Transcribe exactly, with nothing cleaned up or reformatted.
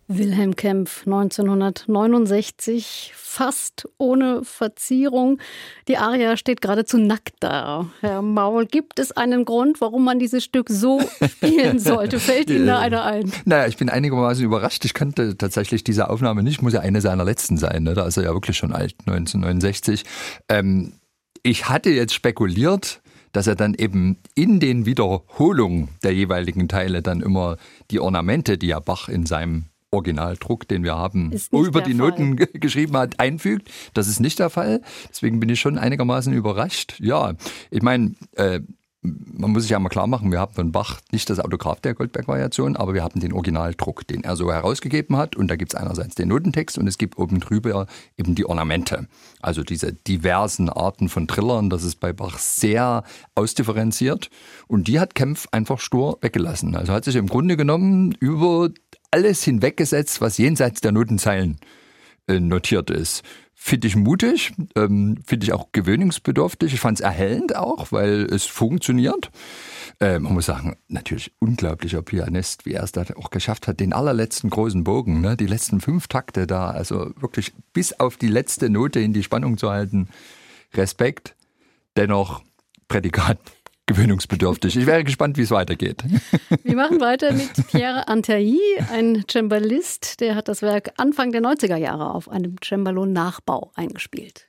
Wilhelm Kempff, neunzehnhundertneunundsechzig, fast ohne Verzierung. Die Aria steht geradezu nackt da. Herr Maul, gibt es einen Grund, warum man dieses Stück so spielen sollte? Fällt Ihnen da einer ein? Naja, ich bin einigermaßen überrascht. Ich kannte tatsächlich diese Aufnahme nicht. Muss ja eine seiner letzten sein. Ne? Da ist er ja wirklich schon alt, neunzehnhundertneunundsechzig. Ähm, ich hatte jetzt spekuliert, dass er dann eben in den Wiederholungen der jeweiligen Teile dann immer die Ornamente, die ja Bach in seinem Originaldruck, den wir haben, über die Fall. Noten geschrieben hat, einfügt. Das ist nicht der Fall. Deswegen bin ich schon einigermaßen überrascht. Ja, ich meine, äh, man muss sich ja mal klar machen, wir haben von Bach nicht das Autograph der Goldberg-Variation, aber wir haben den Originaldruck, den er so herausgegeben hat. Und da gibt es einerseits den Notentext und es gibt oben drüber eben die Ornamente. Also diese diversen Arten von Trillern, das ist bei Bach sehr ausdifferenziert. Und die hat Kempff einfach stur weggelassen. Also hat sich im Grunde genommen über alles hinweggesetzt, was jenseits der Notenzeilen äh, notiert ist. Finde ich mutig, ähm, finde ich auch gewöhnungsbedürftig. Ich fand es erhellend auch, weil es funktioniert. Äh, man muss sagen, natürlich unglaublicher Pianist, wie er es da auch geschafft hat, den allerletzten großen Bogen, ne, die letzten fünf Takte da, also wirklich bis auf die letzte Note in die Spannung zu halten. Respekt, dennoch Prädikat gewöhnungsbedürftig. Ich wäre gespannt, wie es weitergeht. Wir machen weiter mit Pierre Antailly, ein Cembalist, der hat das Werk Anfang der neunziger Jahre auf einem Cembalo-Nachbau eingespielt.